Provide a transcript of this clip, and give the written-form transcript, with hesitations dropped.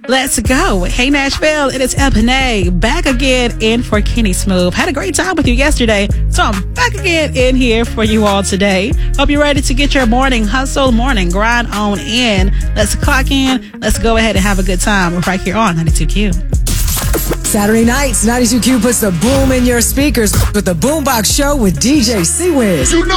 Let's go. Hey, Nashville. It is Epinay back again in for Kenny Smooth. Had a great time with you yesterday, so I'm back again in here for you all today. Hope you're ready to get your morning hustle, morning grind on in. Let's clock in. Let's go ahead and have a good time right here on 92Q. Saturday nights, 92Q puts the boom in your speakers with the Boombox Show with DJ C-Wiz. You know